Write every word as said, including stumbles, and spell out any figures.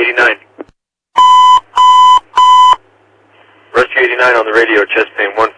eighty-nine. Rescue eighty-nine on the radio, chest pain one